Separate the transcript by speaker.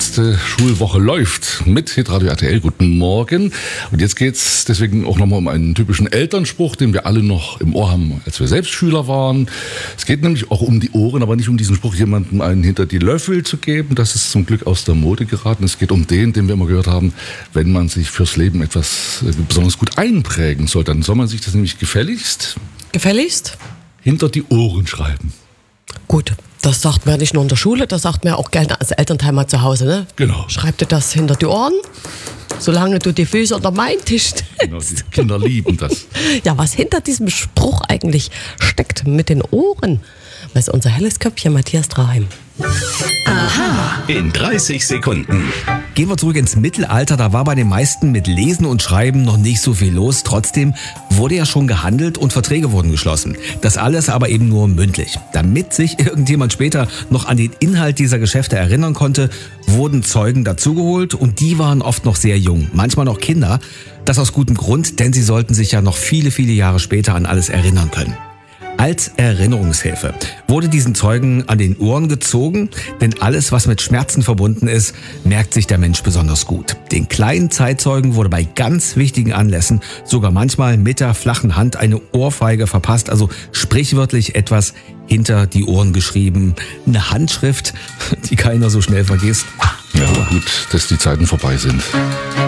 Speaker 1: erste Schulwoche läuft mit Hitradio RTL. Guten Morgen. Und jetzt geht's deswegen auch nochmal um einen typischen Elternspruch, den wir alle noch im Ohr haben, als wir selbst Schüler waren. Es geht nämlich auch um die Ohren, aber nicht um diesen Spruch, jemandem einen hinter die Löffel zu geben. Das ist zum Glück aus der Mode geraten. Es geht um den wir immer gehört haben, wenn man sich fürs Leben etwas besonders gut einprägen soll, dann soll man sich das nämlich gefälligst hinter die Ohren schreiben.
Speaker 2: Gut, das sagt man ja nicht nur in der Schule, das sagt man ja auch gerne als Elternteil mal zu Hause, ne?
Speaker 1: Genau.
Speaker 2: Schreib dir das hinter die Ohren, solange du die Füße unter meinen Tisch stellst.
Speaker 1: Genau, die Kinder lieben das.
Speaker 2: Ja, was hinter diesem Spruch eigentlich steckt mit den Ohren, weiß unser helles Köpfchen Matthias Draheim.
Speaker 3: Aha. In 30 Sekunden.
Speaker 4: Gehen wir zurück ins Mittelalter, da war bei den meisten mit Lesen und Schreiben noch nicht so viel los. Trotzdem wurde ja schon gehandelt und Verträge wurden geschlossen. Das alles aber eben nur mündlich. Damit sich irgendjemand später noch an den Inhalt dieser Geschäfte erinnern konnte, wurden Zeugen dazugeholt und die waren oft noch sehr jung, manchmal noch Kinder. Das aus gutem Grund, denn sie sollten sich ja noch viele, viele Jahre später an alles erinnern können. Als Erinnerungshilfe wurde diesen Zeugen an den Ohren gezogen, denn alles, was mit Schmerzen verbunden ist, merkt sich der Mensch besonders gut. Den kleinen Zeitzeugen wurde bei ganz wichtigen Anlässen sogar manchmal mit der flachen Hand eine Ohrfeige verpasst, also sprichwörtlich etwas hinter die Ohren geschrieben. Eine Handschrift, die keiner so schnell vergisst.
Speaker 1: Ja, gut, dass die Zeiten vorbei sind.